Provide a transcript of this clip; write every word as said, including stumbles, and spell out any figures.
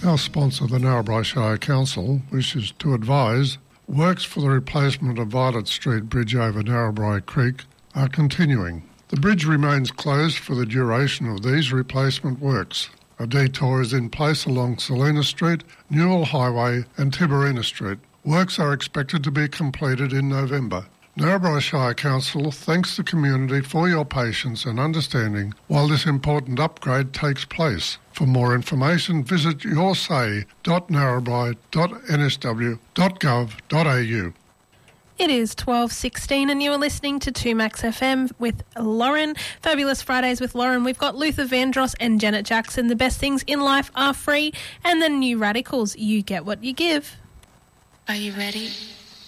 Our sponsor, the Narrabri Shire Council, wishes to advise works for the replacement of Violet Street Bridge over Narrabri Creek are continuing. The bridge remains closed for the duration of these replacement works. A detour is in place along Selina Street, Newell Highway and Tiberina Street. Works are expected to be completed in November. Narrabri Shire Council thanks the community for your patience and understanding while this important upgrade takes place. For more information, visit yoursay dot narrabri dot n s w dot gov dot a u. It is twelve sixteen and you are listening to two Max F M with Lauren. Fabulous Fridays with Lauren. We've got Luther Vandross and Janet Jackson. The best things in life are free. And the New Radicals. You get what you give. Are you ready?